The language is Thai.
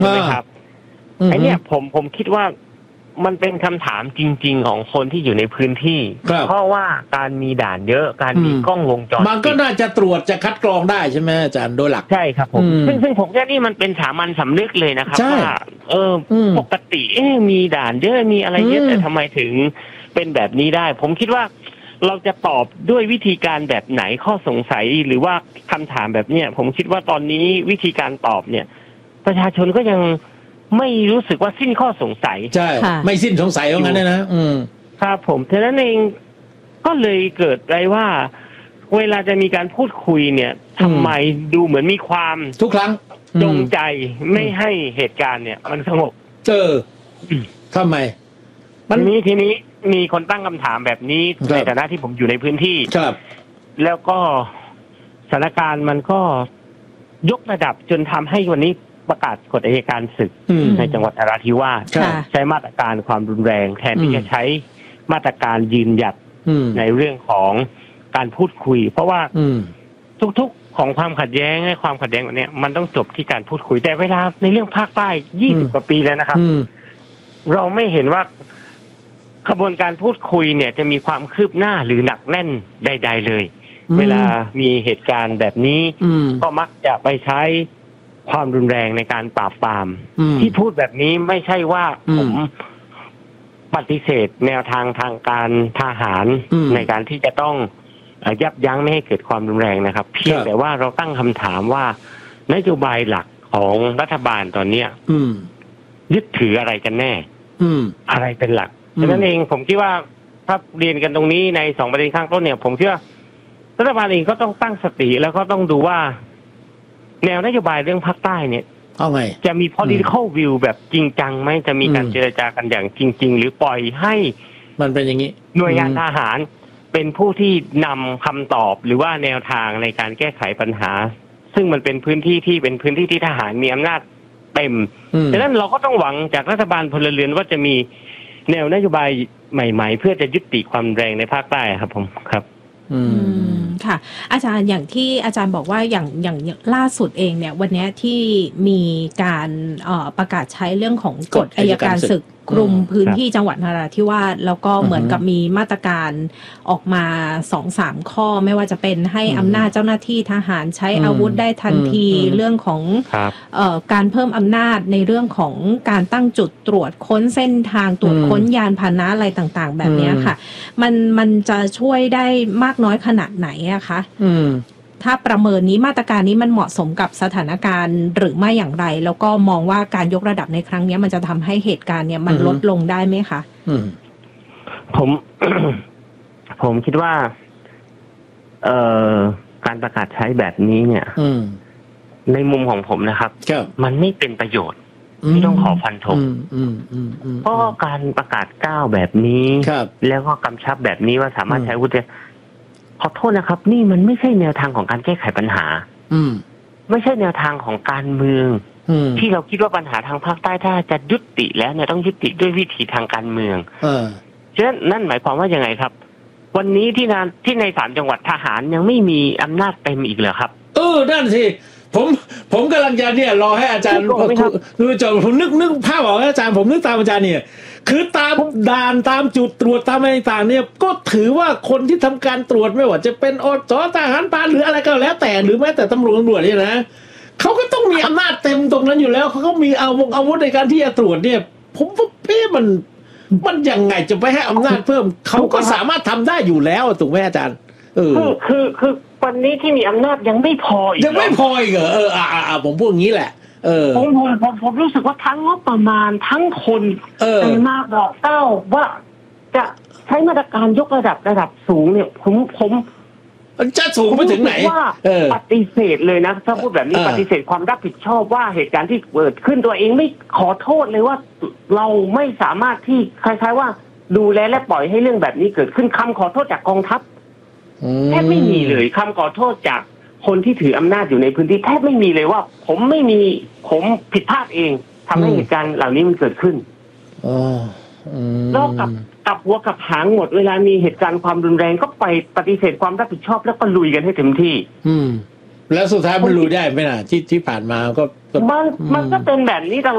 ใช่ไหมครับไอ้เนี่ยผมคิดว่ามันเป็นคำถามจริงๆของคนที่อยู่ในพื้นที่เพราะว่าการมีด่านเยอะการมีกล้องวงจรมันก็น่าจะตรวจจะคัดกรองได้ใช่ไหมอาจารย์โดยหลักใช่ครับผมซึ่งผมว่านี่มันเป็นสามัญสำนึกเลยนะครับว่าปกติมีด่านเยอะมีอะไรเยอะแต่ทำไมถึงเป็นแบบนี้ได้ผมคิดว่าเราจะตอบด้วยวิธีการแบบไหนข้อสงสัยหรือว่าคำถามแบบเนี้ยผมคิดว่าตอนนี้วิธีการตอบเนี่ยประชาชนก็ยังไม่รู้สึกว่าสิ้นข้อสงสัยใช่ไม่สิ้นสงสัยว่างั้นนะครับผมฉะนั้นเองก็เลยเกิดอะไรว่าเวลาจะมีการพูดคุยเนี่ยทำไมดูเหมือนมีความทุกครั้งจงใจไม่ให้เหตุการณ์เนี่ยมันสงบทำไมทีนี้มีคนตั้งคำถามแบบนี้ในฐานะที่ผมอยู่ในพื้นที่แล้วก็สถานการณ์มันก็ยกระดับจนทำให้วันนี้ประกาศกฎอัยการศึกในจังหวัดนราธิวาสใช้มาตรการความรุนแรงแทนที่จะใช้มาตรการยืนหยัดในเรื่องของการพูดคุยเพราะว่าทุกๆของความขัดแย้งในความขัดแย้งแบบนี้มันต้องจบที่การพูดคุยแต่เวลาในเรื่องภาคใต้20 กว่าปีแล้วนะครับเราไม่เห็นว่าขบวนการพูดคุยเนี่ยจะมีความคืบหน้าหรือหนักแน่นใดๆเลยเวลามีเหตุการณ์แบบนี้ก็มักจะไปใช้ความรุนแรงในการปราบปรามที่พูดแบบนี้ไม่ใช่ว่าผมปฏิเสธแนวทางทางการทหารในการที่จะต้องยับยั้งไม่ให้เกิดความรุนแรงนะครับเพียงแต่ว่าเราตั้งคำถามว่านโยบายหลักของรัฐบาลตอนเนี้ยยึดถืออะไรกันแน่อะไรเป็นหลักฉะนั้นเองผมคิดว่าถ้าเรียนกันตรงนี้ใน2 ประเด็นข้างต้นเนี่ยผมคิดว่ารัฐบาลเองก็ต้องตั้งสติแล้วก็ต้องดูว่าแนวนโยบายเรื่องภาคใต้เนี่ยจะมี political view แบบจริงจังไหมจะมีการเจรจากันอย่างจริงๆหรือปล่อยให้มันเป็นอย่างนี้หน่วยงานทหารเป็นผู้ที่นำคำตอบหรือว่าแนวทางในการแก้ไขปัญหาซึ่งมันเป็นพื้นที่ที่เป็นพื้นที่ที่ทหารมีอำนาจเต็มดังนั้นเราก็ต้องหวังจากรัฐบาลพลเรือนว่าจะมีแนวนโยบายใหม่ๆเพื่อจะยุติความแรงในภาคใต้ครับผมครับค่ะอาจารย์อย่างที่อาจารย์บอกว่าอย่างล่าสุดเองเนี่ยวันนี้ที่มีการประกาศใช้เรื่องของกฎอัยการศึกกลุ่มพื้นที่จังหวัดนราธิวาสแล้วก็เหมือนกับมีมาตรการออกมา 2-3 ข้อไม่ว่าจะเป็นให้อำนาจเจ้าหน้าที่ทหารใช้อาวุธได้ทันทีเรื่องของการเพิ่มอำนาจในเรื่องของการตั้งจุดตรวจค้นเส้นทางตรวจค้นยานพาหนะอะไรต่างๆแบบนี้ค่ะมันจะช่วยได้มากน้อยขนาดไหนอะคะถ้าประเมินนี้มาตรการนี้มันเหมาะสมกับสถานการณ์หรือไม่อย่างไรแล้วก็มองว่าการยกระดับในครั้งนี้มันจะทำให้เหตุการณ์เนี่ยมันลดลงได้ไหมคะผม ผมคิดว่าการประกาศใช้แบบนี้เนี่ยในมุมของผมนะครับมันไม่เป็นประโยชน์ที่ต้องขอฟันธงเพราะการประกาศ9แบบนี้แล้วก็กำชับแบบนี้ว่าสามารถใช้อาวุธขอโทษนะครับนี่มันไม่ใช่แนวทางของการแก้ไขปัญหาไม่ใช่แนวทางของการเมืองที่เราคิดว่าปัญหาทางภาคใต้ถ้าจะยุติแล้วเนี่ยต้องยุติด้วยวิธีทางการเมืองฉะนั้นนั่นหมายความว่ายังไงครับวันนี้ที่ใน3 จังหวัดทหารยังไม่มีอำนาจเต็มอีกเหรอครับนั่นสิผมกำลังจะเนี่ยรอให้อาจารย์ดูจบผมนึกภาพออกอาจารย์ผมนึกตามอาจารย์เนี่ยคือตามด่านตามจุดตรวจตามอะไรต่างๆเนี่ยก็ถือว่าคนที่ทำการตรวจไม่ว่าจะเป็นทหารพรานหรืออะไรก็แล้วแต่หรือแม้แต่ตำรวจเนี่ยนะเขาก็ต้องมีอำนาจเต็มตรงนั้นอยู่แล้วเขาก็มีอาวุธในการที่จะตรวจเนี่ยผมว่ามันยังไงจะไปให้อำนาจเพิ่มเขาก็สามารถทำได้อยู่แล้วถูกไหมอาจารย์คือวันนี้ที่มีอำนาจยังไม่พออีกเหรอผมพูดอย่างนี้แหละผมรู้สึกว่าทั้งงบประมาณทั้งคนในมาบอกเต้าว่าจะใช้มาตรการยกระดับสูงเนี่ยผมจะสูงไปถึงไหนว่าปฏิเสธเลยนะถ้าพูดแบบนี้ปฏิเสธความรับผิดชอบว่าเหตุการณ์ที่เกิดขึ้นตัวเองไม่ขอโทษเลยว่าเราไม่สามารถที่คล้ายๆว่าดูแลและปล่อยให้เรื่องแบบนี้เกิดขึ้นคำขอโทษจากกองทัพแทบไม่มีเลยคำขอโทษจากคนที่ถืออำนาจอยู่ในพื้นที่แทบไม่มีเลยว่าผมผิดพลาดเองทำให้เหตุการณ์เหล่านี้มันเกิดขึ้นแล้วกับหัวกับหางหมดเวลามีเหตุการณ์ความรุนแรงก็ไปปฏิเสธความรับผิดชอบแล้วก็ลุยกันให้เต็มที่แล้วสุดท้ายมันลุยได้ไหมล่ะที่ผ่านมาก็มันก็เป็นแบบนี้ตลอด